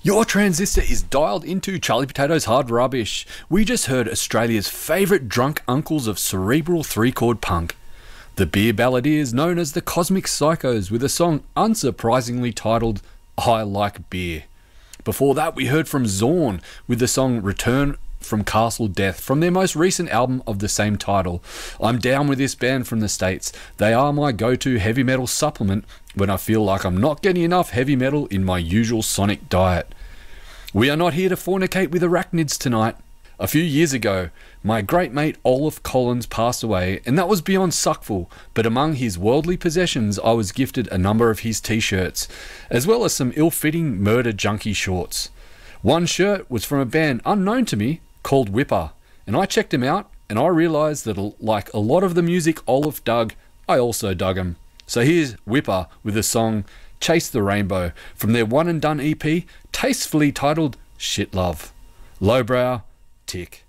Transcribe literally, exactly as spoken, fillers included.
Your transistor is dialed into Charlie Potato's Hard Rubbish. We just heard Australia's favourite drunk uncles of cerebral three-chord punk. The beer balladeers known as the Cosmic Psychos with a song unsurprisingly titled I Like Beer. Before that we heard from Zorn with the song Return from Castle Death from their most recent album of the same title. I'm down with this band from the States. They are my go-to heavy metal supplement when I feel like I'm not getting enough heavy metal in my usual sonic diet. We are not here to fornicate with arachnids tonight. A few years ago, my great mate Olaf Collins passed away, and that was beyond suckful, but among his worldly possessions I was gifted a number of his t-shirts, as well as some ill-fitting murder junkie shorts. One shirt was from a band unknown to me called Whipper, and I checked him out, and I realised that like a lot of the music Olaf dug, I also dug him. So here's Whipper with the song Chase the Rainbow from their one and done E P, tastefully titled Shit Love. Lowbrow, tick.